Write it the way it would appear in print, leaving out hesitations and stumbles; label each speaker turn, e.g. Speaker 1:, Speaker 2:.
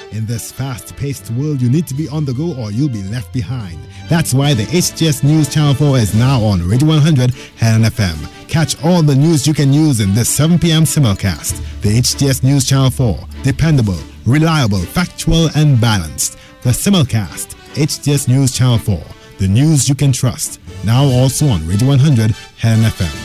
Speaker 1: In this fast-paced world, you need to be on the go or you'll be left behind. That's why the HTS News Channel 4 is now on Radio 100 Henan FM. Catch all the news you can use in this 7 p.m. simulcast. The HTS News Channel 4. Dependable, reliable, factual, and balanced. The simulcast. HTS News Channel 4. The news you can trust. Now also on Radio 100 Henan FM.